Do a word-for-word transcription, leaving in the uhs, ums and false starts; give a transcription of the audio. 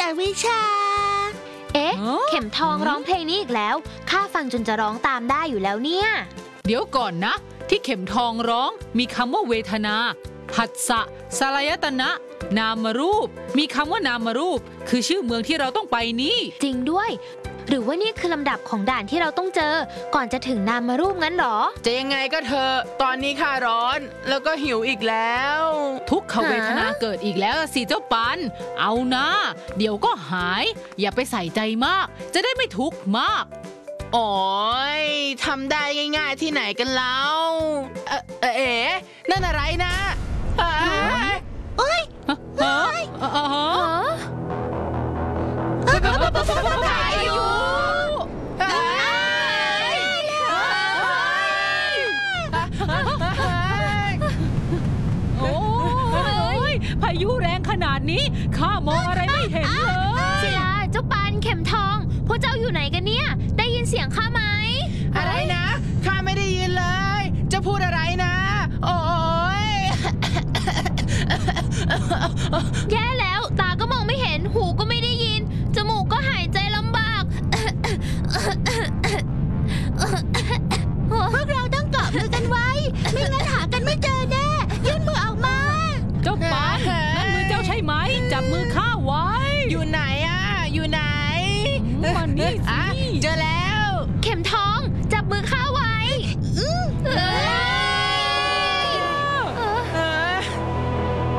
วิชาเอ๊ะเข็มทองร้องเพลงนี้อีกแล้วข้าฟังจนจะร้องตามได้อยู่แล้วเนี่ยเดี๋ยวก่อนนะที่เข็มทองร้องมีคำว่าเวทนาผัสสะสลายตนะนามรูปมีคำว่านามรูปคือชื่อเมืองที่เราต้องไปนี่จริงด้วยหรือว่านี่คือลำดับของด่านที่เราต้องเจอก่อนจะถึงนามรูปงั้นหรอจะยังไงก็เธอตอนนี้ข้าร้อนแล้วก็หิวอีกแล้วทุกขเวทนาเกิดอีกแล้วสิเจ้าปันเอานะเดี๋ยวก็หายอย่าไปใส่ใจมากจะได้ไม่ทุกข์มากโอ้ยทำได้ง่ายๆที่ไหนกันแล้วเออเอ๋นั่นอะไรนะเอ้ยเฮ้ยพายุโอ้ยพายุแรงขนาดนี้ข้ามองอะไรไม่เห็นเลยศิลาเจ้าปานเข็มทองพวกเจ้าอยู่ไหนกันเนี่ยได้ยินเสียงข้าไหมอะไรนะข้าไม่ได้ยินเลยจะพูดอะไรนะโอ้ยแย่